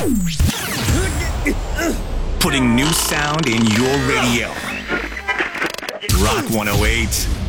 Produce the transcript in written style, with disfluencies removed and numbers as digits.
Putting new sound in your radio. Rock 108.